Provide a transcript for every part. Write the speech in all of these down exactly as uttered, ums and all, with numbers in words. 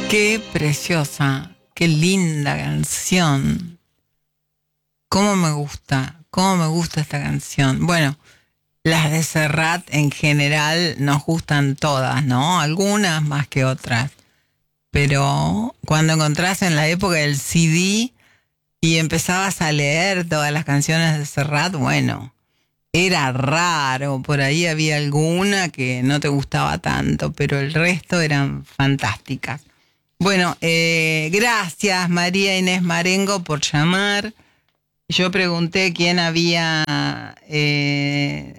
Qué preciosa, qué linda canción. Cómo me gusta, cómo me gusta esta canción. Bueno, las de Serrat en general nos gustan todas, ¿no? Algunas más que otras. Pero cuando encontrás en la época del C D y empezabas a leer todas las canciones de Serrat, bueno, era raro. Por ahí había alguna que no te gustaba tanto, pero el resto eran fantásticas. Bueno, eh, gracias María Inés Marengo por llamar. Yo pregunté quién había eh,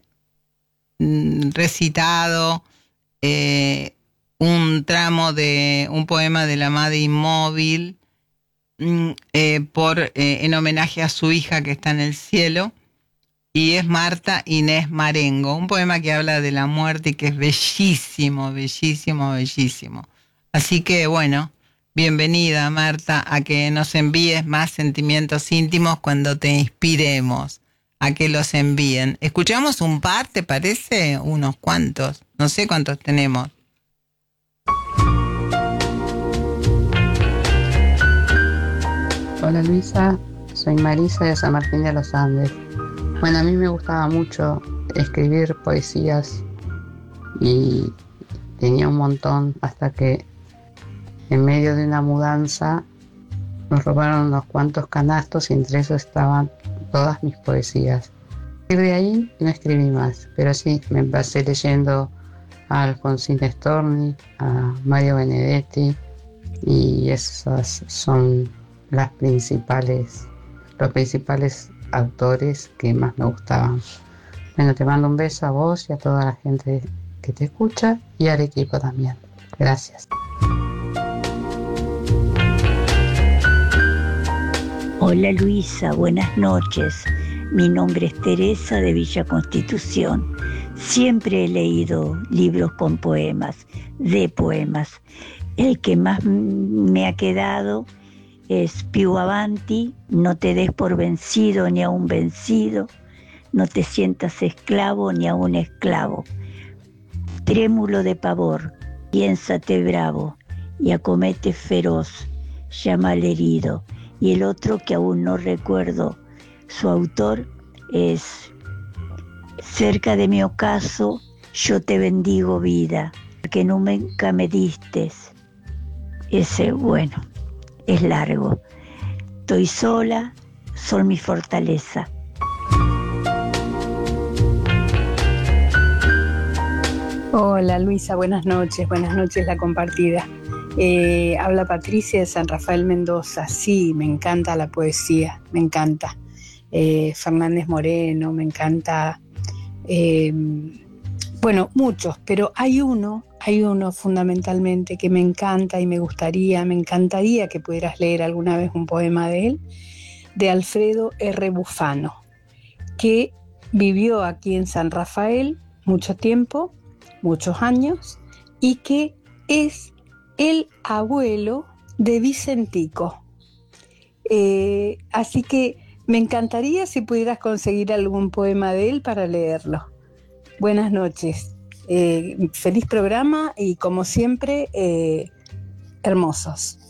recitado eh, un tramo de un poema de la Madre Inmóvil eh, por, eh, en homenaje a su hija que está en el cielo, y es Marta Inés Marengo, un poema que habla de la muerte y que es bellísimo, bellísimo, bellísimo. Así que bueno, bienvenida Marta a que nos envíes más sentimientos íntimos cuando te inspiremos a que los envíen. ¿Escuchamos un par, te parece? Unos cuantos, no sé cuántos tenemos. Hola Luisa, soy Marisa de San Martín de los Andes. Bueno, a mí me gustaba mucho escribir poesías y tenía un montón hasta que en medio de una mudanza nos robaron unos cuantos canastos y entre esos estaban todas mis poesías. Y de ahí no escribí más, pero sí me pasé leyendo a Alfonsín Storni, a Mario Benedetti, y esas son las principales, los principales autores que más me gustaban. Bueno, te mando un beso a vos y a toda la gente que te escucha y al equipo también. Gracias. Hola Luisa, buenas noches. Mi nombre es Teresa de Villa Constitución. Siempre he leído libros con poemas, de poemas. El que más me ha quedado es Più Avanti, no te des por vencido ni a un vencido, no te sientas esclavo ni a un esclavo. Trémulo de pavor, piénsate bravo y acomete feroz, llama al herido. Y el otro que aún no recuerdo su autor es Cerca de mi ocaso yo te bendigo vida, que nunca me distes. Ese, bueno, es largo. Estoy sola, son mi fortaleza. Hola Luisa, buenas noches, buenas noches la compartida. Eh, habla Patricia de San Rafael Mendoza. Sí, me encanta la poesía, me encanta. Eh, Fernández Moreno, me encanta. Eh, bueno, muchos, pero hay uno, hay uno fundamentalmente que me encanta y me gustaría, me encantaría que pudieras leer alguna vez un poema de él, de Alfredo R. Bufano, que vivió aquí en San Rafael mucho tiempo, muchos años, y que es el abuelo de Vicentico. Eh, así que me encantaría si pudieras conseguir algún poema de él para leerlo. Buenas noches, eh, feliz programa y como siempre, eh, hermosos.